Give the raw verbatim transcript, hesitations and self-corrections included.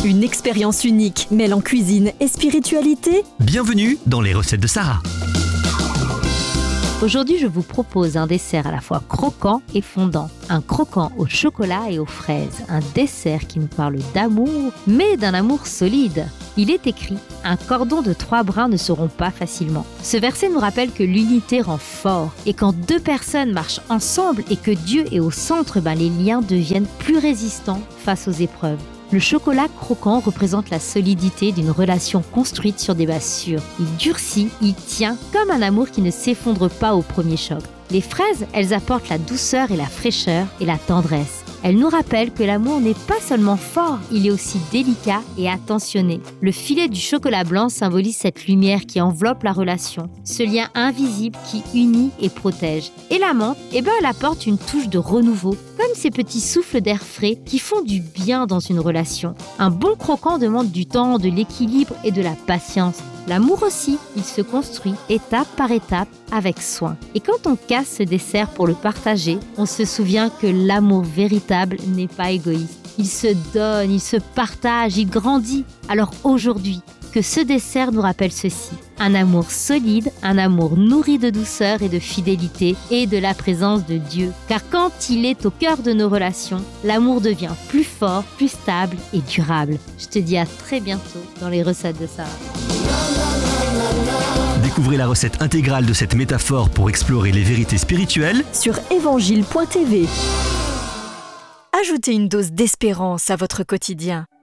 Une expérience unique, mêlant cuisine et spiritualité. Bienvenue dans les recettes de Sarah. Aujourd'hui, je vous propose un dessert à la fois croquant et fondant. Un croquant au chocolat et aux fraises. Un dessert qui nous parle d'amour, mais d'un amour solide. Il est écrit « Un cordon de trois brins ne se rompt pas facilement ». Ce verset nous rappelle que l'unité rend fort. Et quand deux personnes marchent ensemble et que Dieu est au centre, ben les liens deviennent plus résistants face aux épreuves. Le chocolat croquant représente la solidité d'une relation construite sur des bases sûres. Il durcit, il tient, comme un amour qui ne s'effondre pas au premier choc. Les fraises, elles apportent la douceur et la fraîcheur et la tendresse. Elles nous rappellent que l'amour n'est pas seulement fort, il est aussi délicat et attentionné. Le filet du chocolat blanc symbolise cette lumière qui enveloppe la relation, ce lien invisible qui unit et protège. Et la menthe, eh ben, elle apporte une touche de renouveau, comme ces petits souffles d'air frais qui font du bien dans une relation. Un bon croquant demande du temps, de l'équilibre et de la patience. L'amour aussi, il se construit étape par étape avec soin. Et quand on casse ce dessert pour le partager, on se souvient que l'amour véritable n'est pas égoïste. Il se donne, il se partage, il grandit. Alors aujourd'hui, que ce dessert nous rappelle ceci. Un amour solide, un amour nourri de douceur et de fidélité et de la présence de Dieu. Car quand il est au cœur de nos relations, l'amour devient plus fort, plus stable et durable. Je te dis à très bientôt dans les recettes de Sarah. Découvrez la recette intégrale de cette métaphore pour explorer les vérités spirituelles sur évangile point t v. Ajoutez une dose d'espérance à votre quotidien.